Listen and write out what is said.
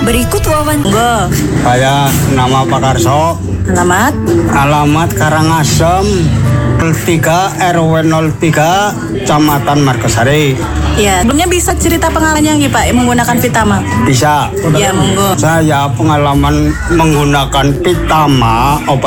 Berikut wawancara. Saya nama Pak Karso. Alamat? Alamat Karangasem 03 RW 03 Kecamatan Margasari. Ya, sebelumnya bisa cerita pengalamannya nggih Pak menggunakan Vitama? Bisa. Ya, monggo. Saya pengalaman menggunakan Vitama obat